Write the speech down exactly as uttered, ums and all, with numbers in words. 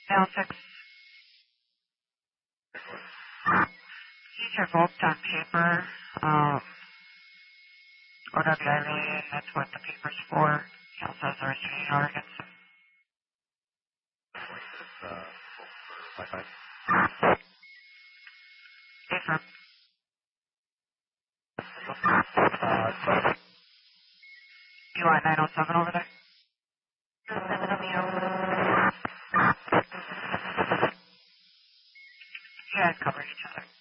L six. These are both on paper. Um, O W I really, that's what the paper's for. He also has the restraining organs. Uh, Wi-Fi. Hey, sir. Uh, so, You want nine oh seven over there? You guys cover each other.